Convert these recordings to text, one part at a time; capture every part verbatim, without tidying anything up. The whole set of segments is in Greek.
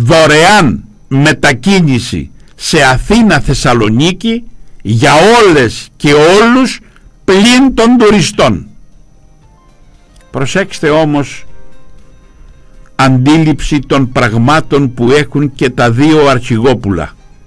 δωρεάν μετακίνηση σε Αθήνα Θεσσαλονίκη για όλες και όλους πλην των τουριστών. Προσέξτε όμως αντίληψη των πραγμάτων που έχουν και τα δύο αρχηγόπουλα.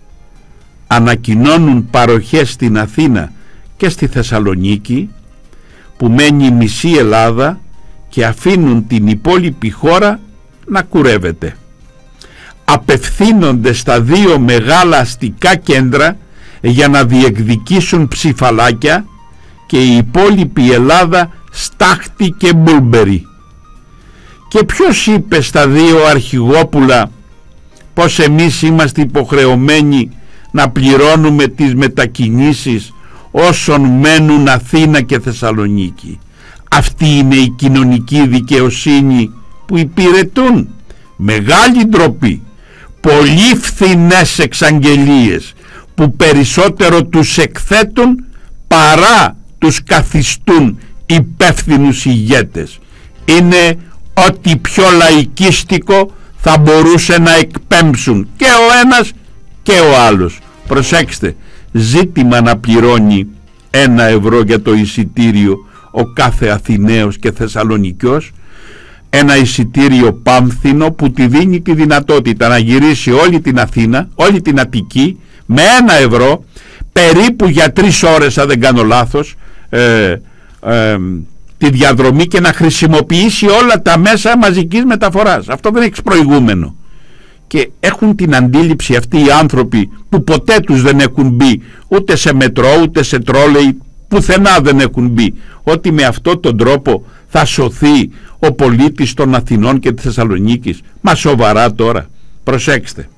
Ανακοινώνουν παροχές στην Αθήνα και στη Θεσσαλονίκη, που μένει μισή Ελλάδα, και αφήνουν την υπόλοιπη χώρα να κουρεύεται. Απευθύνονται στα δύο μεγάλα αστικά κέντρα για να διεκδικήσουν ψηφαλάκια και η υπόλοιπη Ελλάδα στάχτη και μπούλμπερι. Και ποιος είπε στα δύο αρχηγόπουλα πως εμείς είμαστε υποχρεωμένοι να πληρώνουμε τις μετακινήσεις όσων μένουν Αθήνα και Θεσσαλονίκη? Αυτή είναι η κοινωνική δικαιοσύνη που υπηρετούν? Μεγάλη ντροπή. Πολύ φθηνές εξαγγελίες που περισσότερο τους εκθέτουν παρά τους καθιστούν υπεύθυνους ηγέτες. Είναι ό,τι πιο λαϊκίστικο θα μπορούσε να εκπέμψουν και ο ένας και ο άλλος. Προσέξτε, ζήτημα να πληρώνει ένα ευρώ για το εισιτήριο ο κάθε Αθηναίος και Θεσσαλονικιός, ένα εισιτήριο πάμφθινο που τη δίνει τη δυνατότητα να γυρίσει όλη την Αθήνα, όλη την Αττική με ένα ευρώ, περίπου για τρεις ώρες αν δεν κάνω λάθος, ε, ε, τη διαδρομή, και να χρησιμοποιήσει όλα τα μέσα μαζικής μεταφοράς. Αυτό δεν έχει προηγούμενο. Και έχουν την αντίληψη αυτοί οι άνθρωποι που ποτέ τους δεν έχουν μπει ούτε σε μετρό ούτε σε τρόλεϊ, πουθενά δεν έχουν μπει, ότι με αυτόν τον τρόπο θα σωθεί ο πολίτης των Αθηνών και της Θεσσαλονίκης. Μα σοβαρά τώρα? Προσέξτε.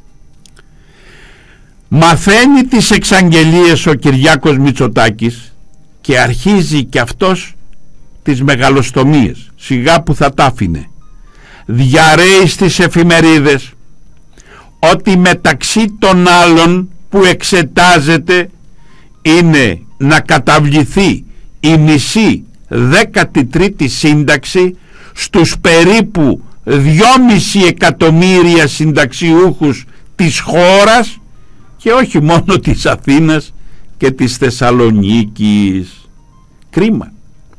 Μαθαίνει τις εξαγγελίες ο Κυριάκος Μητσοτάκης και αρχίζει και αυτός τις μεγαλοστομίες, σιγά που θα τάφινε. Διαρρέει στις εφημερίδες ότι μεταξύ των άλλων που εξετάζεται είναι να καταβληθεί η μισή δέκατη τρίτη σύνταξη στους περίπου δυόμισι εκατομμύρια συνταξιούχους της χώρας, και όχι μόνο της Αθήνας και της Θεσσαλονίκης. Κρίμα.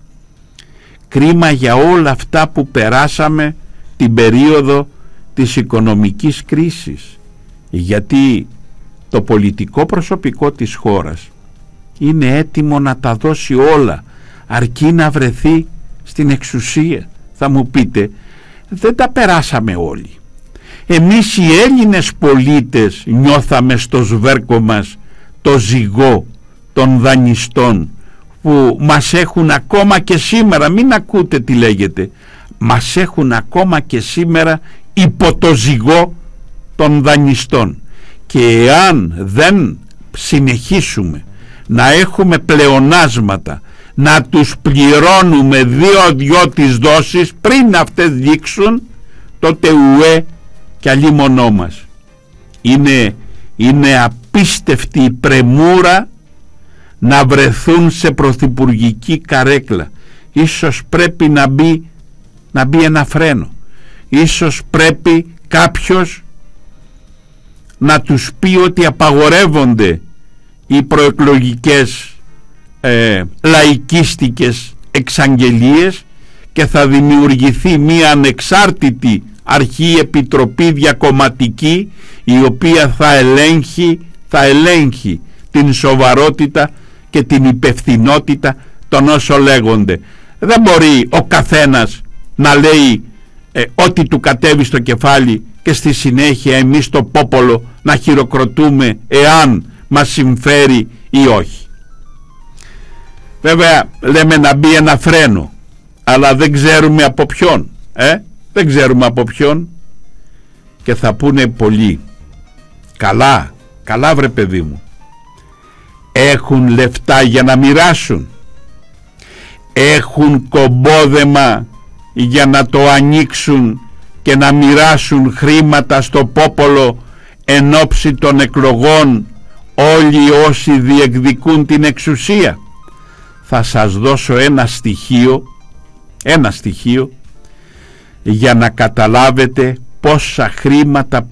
Κρίμα για όλα αυτά που περάσαμε την περίοδο της οικονομικής κρίσης, γιατί το πολιτικό προσωπικό της χώρας είναι έτοιμο να τα δώσει όλα, αρκεί να βρεθεί στην εξουσία. Θα μου πείτε, δεν τα περάσαμε όλοι. Εμείς οι Έλληνες πολίτες νιώθαμε στο σβέρκο μας το ζυγό των δανειστών που μας έχουν ακόμα και σήμερα, μην ακούτε τι λέγεται, μας έχουν ακόμα και σήμερα υπό το ζυγό των δανειστών. Και εάν δεν συνεχίσουμε να έχουμε πλεονάσματα, να τους πληρώνουμε δύο-δυο τις δόσεις πριν αυτές δείξουν, τότε ουέ κι αλλήμονό μας. Είναι, είναι απίστευτη η πρεμούρα να βρεθούν σε πρωθυπουργική καρέκλα. Ίσως πρέπει να μπει, να μπει ένα φρένο. Ίσως πρέπει κάποιος να τους πει ότι απαγορεύονται οι προεκλογικές ε, λαϊκίστικες εξαγγελίες και θα δημιουργηθεί μία ανεξάρτητη αρχή επιτροπή διακομματική, η οποία θα ελέγχει, θα ελέγχει την σοβαρότητα και την υπευθυνότητα των όσων λέγονται. Δεν μπορεί ο καθένας να λέει ε, ό,τι του κατέβει στο κεφάλι και στη συνέχεια εμείς το πόπολο να χειροκροτούμε εάν μας συμφέρει ή όχι. Βέβαια λέμε να μπει ένα φρένο, αλλά δεν ξέρουμε από ποιον, ε? δεν ξέρουμε από ποιον. Και θα πούνε πολλοί, καλά, καλά βρε παιδί μου, έχουν λεφτά για να μοιράσουν, έχουν κομπόδεμα για να το ανοίξουν και να μοιράσουν χρήματα στο πόπολο εν ώψη των εκλογών όλοι όσοι διεκδικούν την εξουσία. Θα σας δώσω ένα στοιχείο, ένα στοιχείο για να καταλάβετε πόσα χρήματα